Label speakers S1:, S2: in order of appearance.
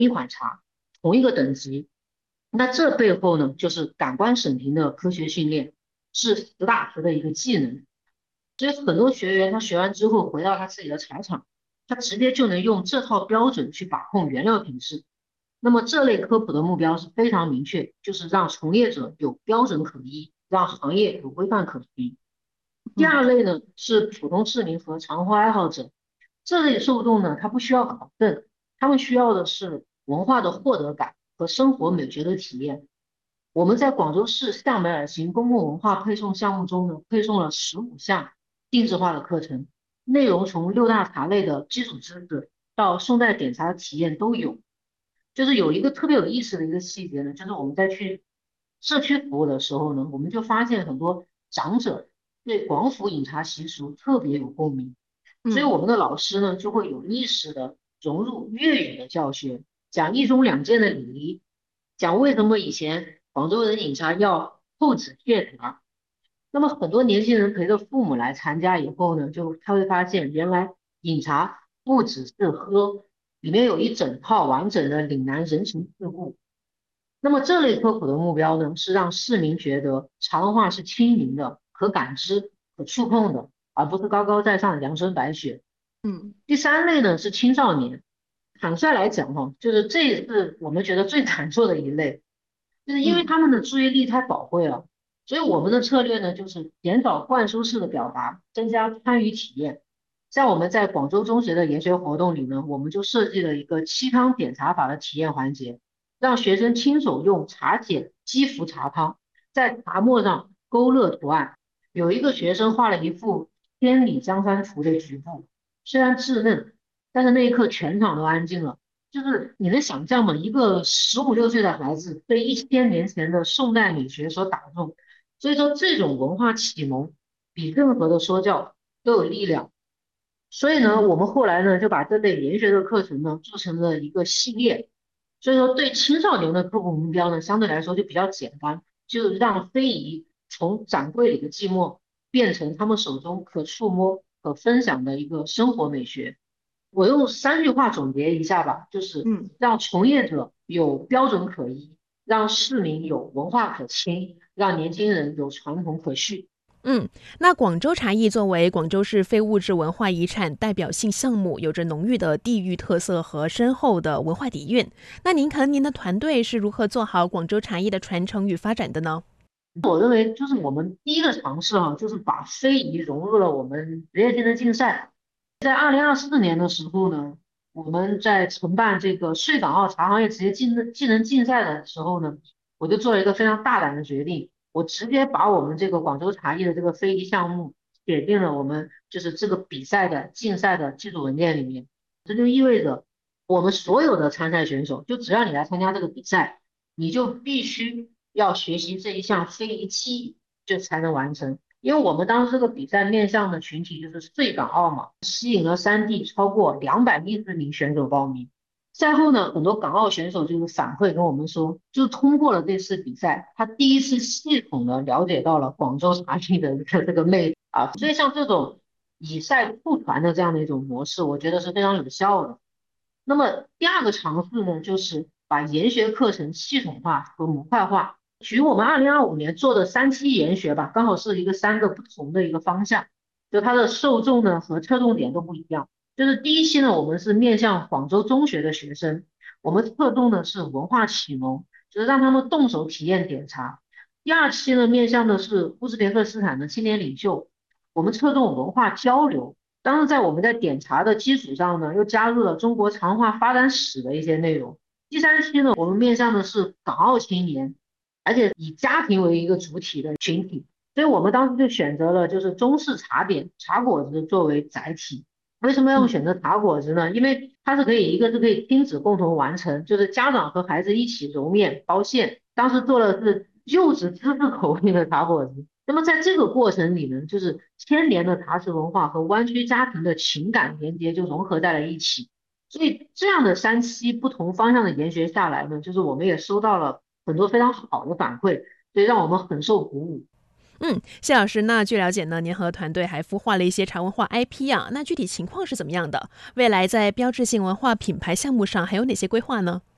S1: 一款茶，同一个等级。那这背后呢，就是感官审评的科学训练，是实打实的一个技能。所以很多学员他学完之后回到他自己的茶厂，他直接就能用这套标准去把控原料品质。那么这类科普的目标是非常明确，就是让从业者有标准可依，让行业有规范可循。第
S2: 嗯
S1: 二类呢是普通市民和长花爱好者，这类受众呢他不需要考证，他们需要的是文化的获得感和生活美学的体验。我们在广州市向北而行公共文化配送项目中呢，配送了15项定制化的课程，内容从六大茶类的基础知识到宋代点茶的体验都有。就是有一个特别有意思的一个细节呢，就是我们在去社区服务的时候呢，我们就发现很多长者对广府饮茶习俗特别有共鸣，所以
S2: 嗯。
S1: 我们的老师呢就会有意识的融入粤语的教学，讲一中两件的礼仪，讲为什么以前广州人饮茶要扣纸谢茶。那么很多年轻人陪着父母来参加以后呢，他会发现原来饮茶不只是喝，里面有一整套完整的岭南人情世故。那么这类科普的目标呢，是让市民觉得茶文化是亲民的、可感知、可触碰的，而不是高高在上的阳春白雪。
S2: 嗯
S1: 第三类呢是青少年，坦率来讲哈，就是这也是我们觉得最难做的一类，就是因为
S2: 嗯
S1: 他们的注意力太宝贵了，所以我们的策略呢就是减少灌输式的表达，增加参与体验。像我们在广州中学的研学活动里呢，我们就设计了一个沏汤点茶法的体验环节，让学生亲手用茶剪击浮茶汤，在茶沫上勾勒图案。有一个学生画了一幅千里江山图的局部，虽然稚嫩，但是那一刻全场都安静了。就是你能想象吗？一个15、16岁的孩子被1000年前的宋代美学所打动，所以说这种文化启蒙比任何的说教都有力量。所以呢，
S2: 嗯
S1: 我们后来呢就把这类研学的课程呢做成了一个系列。所以说，对青少年的科普目标呢，相对来说就比较简单，就让非遗从展柜里的寂寞变成他们手中可触摸、可分享的一个生活美学。我用3句话总结一下吧，就是
S2: 嗯。
S1: 让从业者有标准可依，让市民有文化可亲，让年轻人有传统可续。
S2: 嗯，那广州茶艺作为广州市非物质文化遗产代表性项目，有着浓郁的地域特色和深厚的文化底蕴。那您和您的团队是如何做好广州茶艺的传承与发展的呢？
S1: 我认为就是我们第一个尝试啊，就是把非遗融入了我们职业技能竞赛。在2024年的时候呢，我们在承办这个穗港澳茶行业职业技能竞赛的时候呢，我就做了一个非常大胆的决定，我直接把我们这个广州茶艺的这个非遗项目写进了我们就是这个比赛的竞赛的技术文件里面。这就意味着我们所有的参赛选手，就只要你来参加这个比赛，你就必须要学习这一项非遗技艺，就才能完成。因为我们当时这个比赛面向的群体就是穗港澳嘛，吸引了3地超过210名选手报名。赛后呢，很多港澳选手就是反馈跟我们说，就通过了这次比赛，他第一次系统的了解到了广州茶艺的这个魅力啊。所以像这种以赛互传的这样的一种模式，我觉得是非常有效的。那么第二个尝试呢，就是把研学课程系统化和模块化。举我们2025年做的3期研学吧，刚好是3个不同的一个方向，就它的受众呢和侧重点都不一样。就是第一期呢，我们是面向广州中学的学生，我们侧重的是文化启蒙，就是让他们动手体验点茶。第二期呢，面向的是乌兹别克斯坦的青年领袖，我们侧重文化交流。当然，我们在点茶的基础上呢，又加入了中国茶话发展史的一些内容。第三期呢，我们面向的是港澳青年，而且以家庭为一个主体的群体，所以我们当时就选择了就是中式茶点茶果子作为载体。为什么要选择茶果子呢？因为它是可以，一个是可以亲子共同完成，就是家长和孩子一起揉面包馅。当时做的是柚子芝士口味的茶果子。那么在这个过程里呢，就是千年的茶食文化和湾区家庭的情感连接就融合在了一起。所以这样的3期不同方向的研学下来呢，就是我们也收到了很多非常好的反馈，所以让我们很受鼓舞。
S2: 谢老师，那据了解呢，您和团队还孵化了一些茶文化 IP 啊，那具体情况是怎么样的？未来在标志性文化品牌项目上还有哪些规划呢？